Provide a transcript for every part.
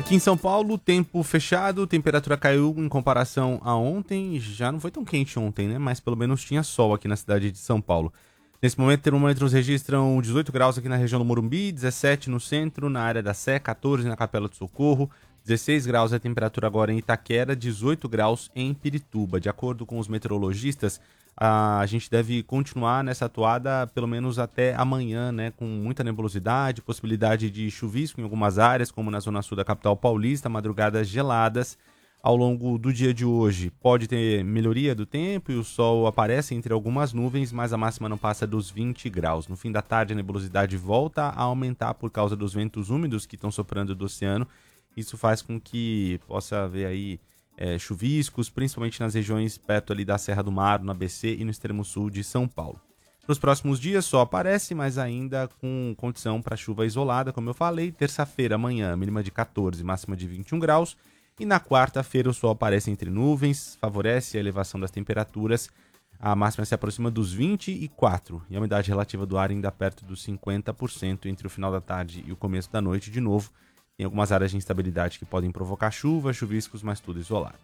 Aqui em São Paulo, tempo fechado, temperatura caiu em comparação a ontem. Já não foi tão quente ontem, né? Mas pelo menos tinha sol aqui na cidade de São Paulo. Nesse momento, termômetros registram 18 graus aqui na região do Morumbi, 17 no centro, na área da Sé, 14 na Capela do Socorro, 16 graus a temperatura agora em Itaquera, 18 graus em Pirituba. De acordo com os meteorologistas, a gente deve continuar nessa atuada pelo menos até amanhã, né, com muita nebulosidade, possibilidade de chuvisco em algumas áreas, como na zona sul da capital paulista, madrugadas geladas. Ao longo do dia de hoje pode ter melhoria do tempo e o sol aparece entre algumas nuvens, mas a máxima não passa dos 20 graus. No fim da tarde a nebulosidade volta a aumentar por causa dos ventos úmidos que estão soprando do oceano. Isso faz com que possa haver aí chuviscos, principalmente nas regiões perto ali da Serra do Mar, no ABC e no extremo sul de São Paulo. Nos próximos dias só aparece, mas ainda com condição para chuva isolada, como eu falei. Terça-feira, amanhã, mínima de 14, máxima de 21 graus. E na quarta-feira o sol aparece entre nuvens, favorece a elevação das temperaturas. A máxima se aproxima dos 24 e a umidade relativa do ar ainda perto dos 50% entre o final da tarde e o começo da noite de novo. Tem algumas áreas de instabilidade que podem provocar chuva, chuviscos, mas tudo isolado.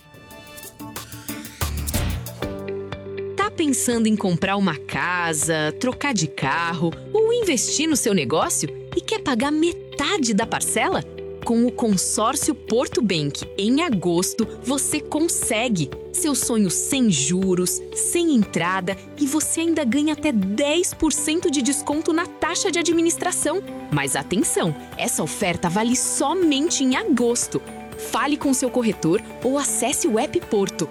Tá pensando em comprar uma casa, trocar de carro ou investir no seu negócio e quer pagar metade da parcela? Com o consórcio Porto Bank, em agosto, você consegue. Seu sonho sem juros, sem entrada e você ainda ganha até 10% de desconto na taxa de administração. Mas atenção, essa oferta vale somente em agosto. Fale com seu corretor ou acesse o app Porto.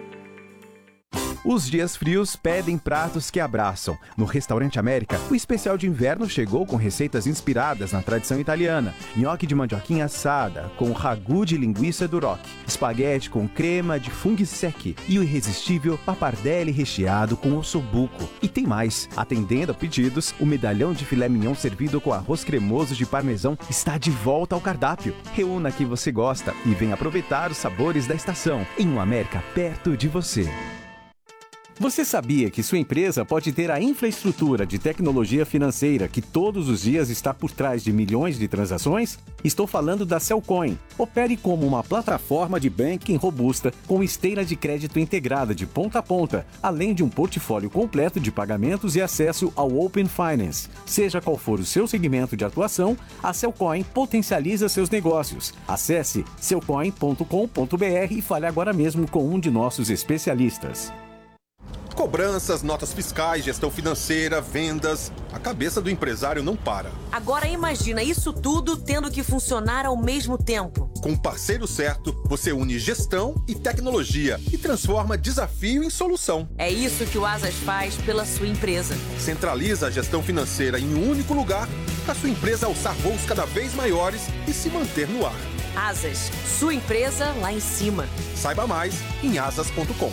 Os dias frios pedem pratos que abraçam. No Restaurante América, o especial de inverno chegou com receitas inspiradas na tradição italiana. Nhoque de mandioquinha assada, com ragu de linguiça duroc, espaguete com crema de funghi secchi e o irresistível pappardelle recheado com ossobuco. E tem mais. Atendendo a pedidos, o medalhão de filé mignon servido com arroz cremoso de parmesão está de volta ao cardápio. Reúna quem você gosta e venha aproveitar os sabores da estação em um América perto de você. Você sabia que sua empresa pode ter a infraestrutura de tecnologia financeira que todos os dias está por trás de milhões de transações? Estou falando da Cellcoin. Opere como uma plataforma de banking robusta com esteira de crédito integrada de ponta a ponta, além de um portfólio completo de pagamentos e acesso ao Open Finance. Seja qual for o seu segmento de atuação, a Cellcoin potencializa seus negócios. Acesse cellcoin.com.br e fale agora mesmo com um de nossos especialistas. Cobranças, notas fiscais, gestão financeira, vendas. A cabeça do empresário não para. Agora imagina isso tudo tendo que funcionar ao mesmo tempo. Com o parceiro certo, você une gestão e tecnologia e transforma desafio em solução. É isso que o Asas faz pela sua empresa. Centraliza a gestão financeira em um único lugar para sua empresa alçar voos cada vez maiores e se manter no ar. Asas, sua empresa lá em cima. Saiba mais em asas.com.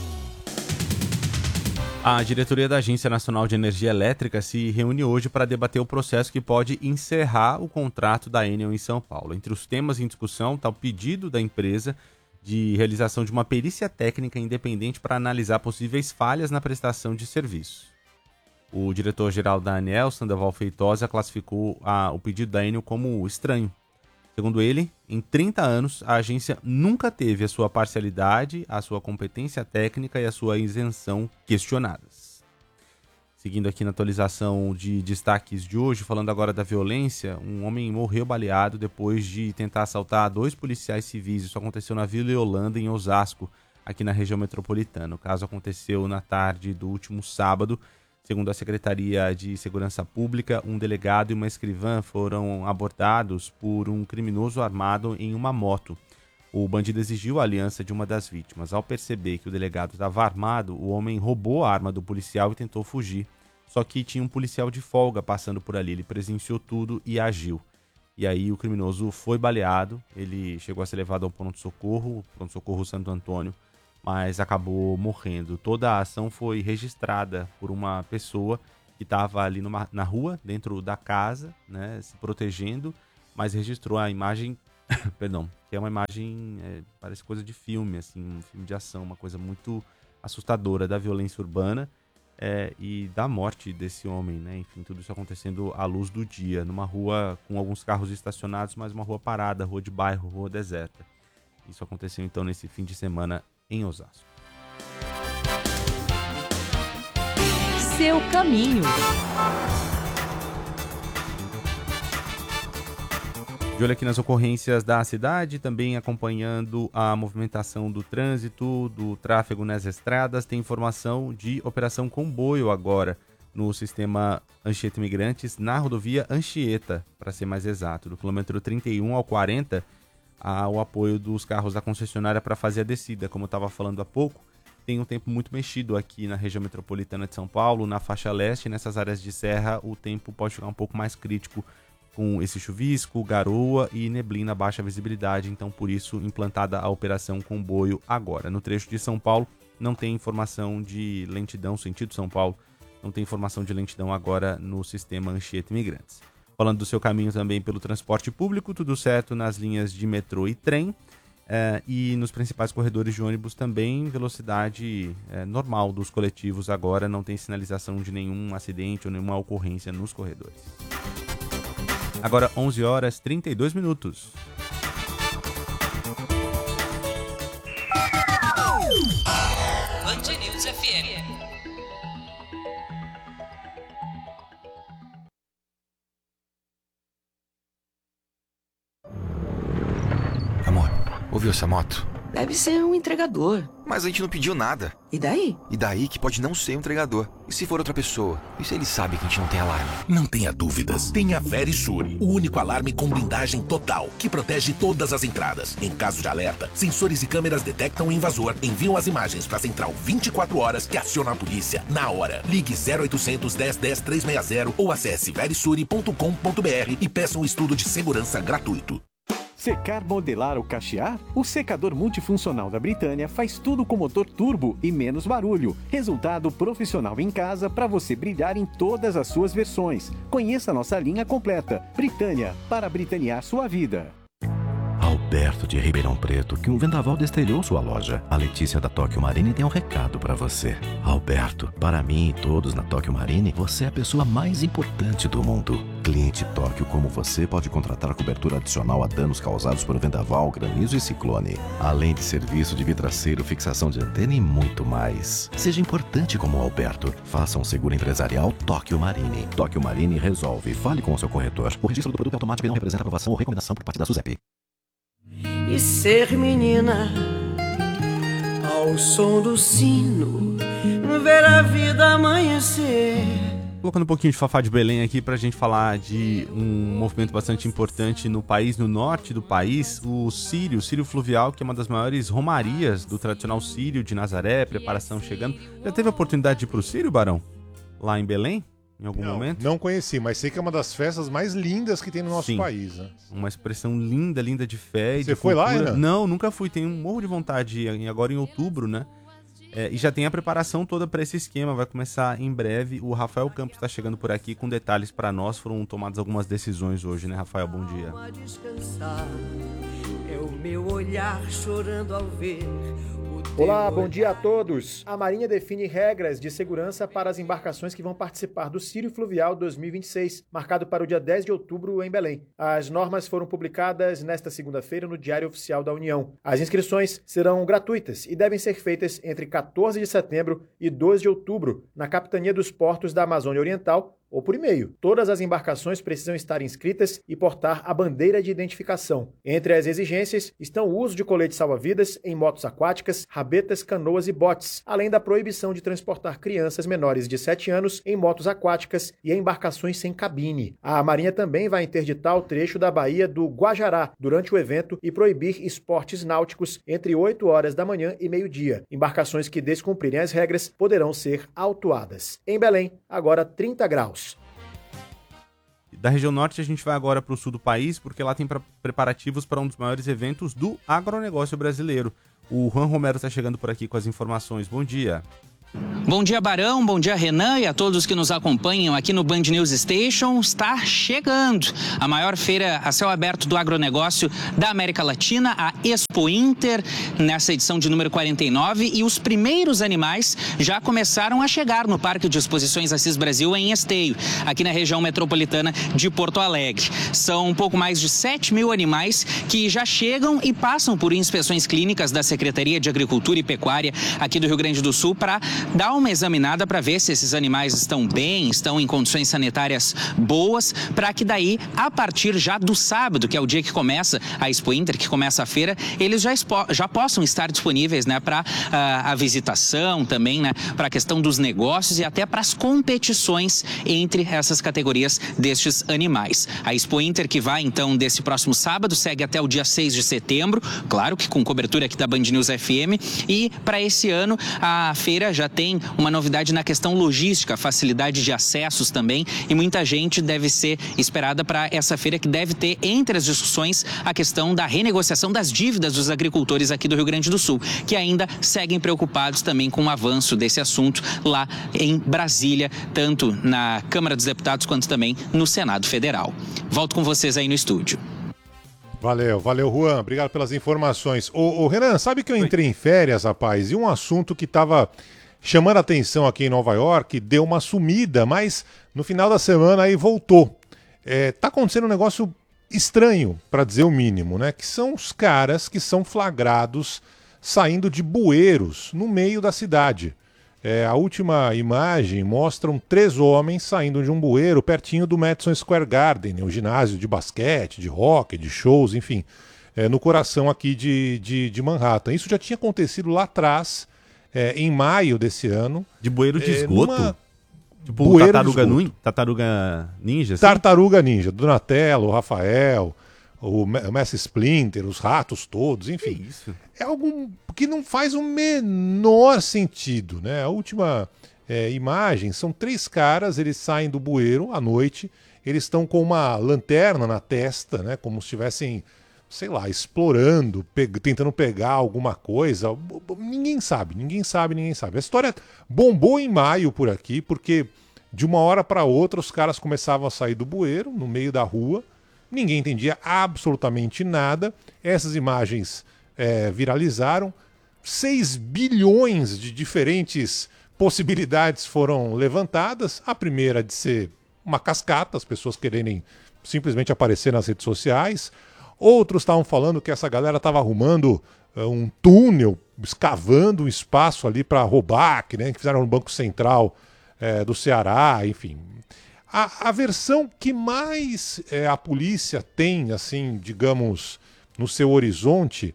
A diretoria da Agência Nacional de Energia Elétrica se reúne hoje para debater o processo que pode encerrar o contrato da Enel em São Paulo. Entre os temas em discussão está o pedido da empresa de realização de uma perícia técnica independente para analisar possíveis falhas na prestação de serviço. O diretor-geral da ANEEL, Sandoval Feitosa, classificou o pedido da Enel como estranho. Segundo ele, em 30 anos, a agência nunca teve a sua parcialidade, a sua competência técnica e a sua isenção questionadas. Seguindo aqui na atualização de destaques de hoje, falando agora da violência, um homem morreu baleado depois de tentar assaltar 2 policiais civis. Isso aconteceu na Vila Yolanda, em Osasco, aqui na região metropolitana. O caso aconteceu na tarde do último sábado. Segundo a Secretaria de Segurança Pública, um delegado e uma escrivã foram abordados por um criminoso armado em uma moto. O bandido exigiu a aliança de uma das vítimas. Ao perceber que o delegado estava armado, o homem roubou a arma do policial e tentou fugir. Só que tinha um policial de folga passando por ali. Ele presenciou tudo e agiu. E aí o criminoso foi baleado. Ele chegou a ser levado ao pronto-socorro Santo Antônio, mas acabou morrendo. Toda a ação foi registrada por uma pessoa que estava ali na rua, dentro da casa, né, se protegendo, mas registrou a imagem, perdão, que é uma imagem, parece coisa de filme, assim, um filme de ação, uma coisa muito assustadora da violência urbana. e da morte desse homem, né? Enfim, tudo isso acontecendo à luz do dia, numa rua com alguns carros estacionados, mas uma rua parada, rua de bairro, rua deserta. Isso aconteceu então nesse fim de semana em Osasco. Seu caminho. De olho aqui nas ocorrências da cidade, também acompanhando a movimentação do trânsito, do tráfego nas estradas, tem informação de operação comboio agora no sistema Anchieta Imigrantes, na rodovia Anchieta, para ser mais exato, do quilômetro 31 ao 40, ao apoio dos carros da concessionária para fazer a descida. Como eu estava falando há pouco, tem um tempo muito mexido aqui na região metropolitana de São Paulo, na faixa leste, nessas áreas de serra, o tempo pode ficar um pouco mais crítico, com esse chuvisco, garoa e neblina, baixa visibilidade, então por isso implantada a operação comboio agora. No trecho de São Paulo não tem informação de lentidão, sentido São Paulo, não tem informação de lentidão agora no sistema Anchieta Imigrantes. Falando do seu caminho também pelo transporte público, tudo certo nas linhas de metrô e trem, e nos principais corredores de ônibus também, velocidade normal dos coletivos agora, não tem sinalização de nenhum acidente ou nenhuma ocorrência nos corredores. Agora 11 horas 32 minutos. Band News FM. Amor, ouviu essa moto? Deve ser um entregador. Mas a gente não pediu nada. E daí? E daí que pode não ser um entregador. E se for outra pessoa? E se ele sabe que a gente não tem alarme? Não tenha dúvidas. Tem a Verisure, o único alarme com blindagem total, que protege todas as entradas. Em caso de alerta, sensores e câmeras detectam o invasor, enviam as imagens para a central 24 horas que aciona a polícia na hora. Ligue 0800 10 10 360 ou acesse verisure.com.br e peça um estudo de segurança gratuito. Secar, modelar ou cachear? O secador multifuncional da Britânia faz tudo com motor turbo e menos barulho. Resultado profissional em casa para você brilhar em todas as suas versões. Conheça nossa linha completa. Britânia, para britanear sua vida. Alberto de Ribeirão Preto, que um vendaval destrelhou sua loja. A Letícia da Tóquio Marine tem um recado para você. Alberto, para mim e todos na Tóquio Marine, você é a pessoa mais importante do mundo. Cliente Tóquio como você pode contratar cobertura adicional a danos causados por vendaval, granizo e ciclone. Além de serviço de vidraceiro, fixação de antena e muito mais. Seja importante como o Alberto. Faça um seguro empresarial Tóquio Marine. Tóquio Marine resolve. Fale com o seu corretor. O registro do produto automático não representa aprovação ou recomendação por parte da SUSEP. E ser menina ao som do sino, ver a vida amanhecer. Colocando um pouquinho de Fafá de Belém aqui pra gente falar de um movimento bastante importante no país, no norte do país, o Sírio Fluvial, que é uma das maiores romarias do tradicional Sírio de Nazaré, preparação chegando. Já teve a oportunidade de ir pro Sírio, Barão? Lá em Belém? Em algum momento? Não conheci, mas sei que é uma das festas mais lindas que tem no nosso país. Né? Uma expressão linda de fé e Você de foi cultura. lá, Ana? Não, nunca fui. Tenho um morro de vontade de ir agora em outubro, né? E já tem a preparação toda para esse esquema. Vai começar em breve. O Rafael Campos está chegando por aqui com detalhes para nós. Foram tomadas algumas decisões hoje, né, Rafael? Bom dia. É o meu olhar chorando ao ver. Olá, bom dia a todos. A Marinha define regras de segurança para as embarcações que vão participar do Sírio Fluvial 2026, marcado para o dia 10 de outubro em Belém. As normas foram publicadas nesta segunda-feira no Diário Oficial da União. As inscrições serão gratuitas e devem ser feitas entre 14 de setembro e 2 de outubro, na Capitania dos Portos da Amazônia Oriental, ou por e-mail. Todas as embarcações precisam estar inscritas e portar a bandeira de identificação. Entre as exigências estão o uso de colete salva-vidas em motos aquáticas, rabetas, canoas e botes, além da proibição de transportar crianças menores de 7 anos em motos aquáticas e em embarcações sem cabine. A Marinha também vai interditar o trecho da Baía do Guajará durante o evento e proibir esportes náuticos entre 8 horas da manhã e meio-dia. Embarcações que descumprirem as regras poderão ser autuadas. Em Belém, agora 30 graus. Da região norte a gente vai agora para o sul do país, porque lá tem preparativos para um dos maiores eventos do agronegócio brasileiro. O Juan Romero está chegando por aqui com as informações. Bom dia. Bom dia, Barão, bom dia, Renan, e a todos que nos acompanham aqui no Band News Station. Está chegando a maior feira a céu aberto do agronegócio da América Latina, a Expo Inter, nessa edição de número 49, e os primeiros animais já começaram a chegar no Parque de Exposições Assis Brasil, em Esteio, aqui na região metropolitana de Porto Alegre. São um pouco mais de 7 mil animais que já chegam e passam por inspeções clínicas da Secretaria de Agricultura e Pecuária aqui do Rio Grande do Sul para dar uma examinada para ver se esses animais estão bem, estão em condições sanitárias boas, para que daí, a partir já do sábado, que é o dia que começa a Expo Inter, que começa a feira, eles já possam estar disponíveis, né, para a visitação também, né, para a questão dos negócios e até para as competições entre essas categorias destes animais. A Expo Inter, que vai então desse próximo sábado, segue até o dia 6 de setembro, claro que com cobertura aqui da Band News FM, e para esse ano a feira já tem uma novidade na questão logística, facilidade de acessos também, e muita gente deve ser esperada para essa feira, que deve ter entre as discussões a questão da renegociação das dívidas dos agricultores aqui do Rio Grande do Sul, que ainda seguem preocupados também com o avanço desse assunto lá em Brasília, tanto na Câmara dos Deputados quanto também no Senado Federal. Volto com vocês aí no estúdio. Valeu, Juan. Obrigado pelas informações. Ô Renan, sabe que eu entrei em férias, rapaz, e um assunto que estava chamando a atenção aqui em Nova York, deu uma sumida, mas no final da semana aí voltou. Tá acontecendo um negócio estranho, para dizer o mínimo, né? Que são os caras que são flagrados saindo de bueiros no meio da cidade. A última imagem mostra 3 homens saindo de um bueiro pertinho do Madison Square Garden, o ginásio de basquete, de hóquei, de shows, enfim, no coração aqui de Manhattan. Isso já tinha acontecido lá atrás, em maio desse ano. De bueiro de esgoto? Tipo bueiro Tartaruga Ninja? Assim? Tartaruga Ninja, Donatello, o Rafael, o Messi Splinter, os ratos todos, enfim. Que isso? É algo que não faz o menor sentido, né? A última imagem são 3 caras, eles saem do bueiro à noite, eles estão com uma lanterna na testa, né? Como se estivessem, sei lá, explorando, tentando pegar alguma coisa. Ninguém sabe. A história bombou em maio por aqui, porque de uma hora para outra os caras começavam a sair do bueiro, no meio da rua. Ninguém entendia absolutamente nada. Essas imagens viralizaram. 6 bilhões de diferentes possibilidades foram levantadas. A primeira de ser uma cascata, as pessoas quererem simplesmente aparecer nas redes sociais. Outros estavam falando que essa galera estava arrumando um túnel, escavando um espaço ali para roubar, que fizeram no Banco Central do Ceará, enfim. A versão que mais a polícia tem, assim, digamos, no seu horizonte,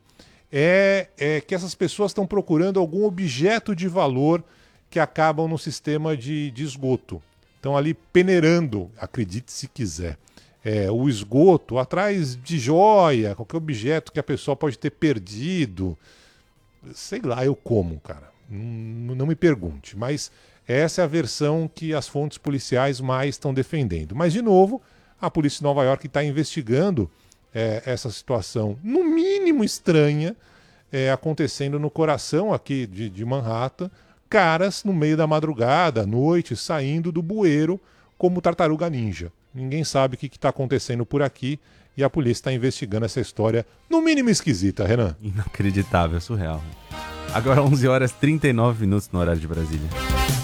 é que essas pessoas estão procurando algum objeto de valor que acabam no sistema de esgoto. Estão ali peneirando, acredite se quiser. O esgoto, atrás de joia, qualquer objeto que a pessoa pode ter perdido. Sei lá, eu como, cara. Não me pergunte. Mas essa é a versão que as fontes policiais mais estão defendendo. Mas, de novo, a polícia de Nova York está investigando essa situação, no mínimo estranha, acontecendo no coração aqui de Manhattan. Caras no meio da madrugada, à noite, saindo do bueiro como Tartaruga Ninja. Ninguém sabe o que está acontecendo por aqui e a polícia está investigando essa história, no mínimo esquisita, Renan. Inacreditável, surreal. Agora 11h39 no horário de Brasília.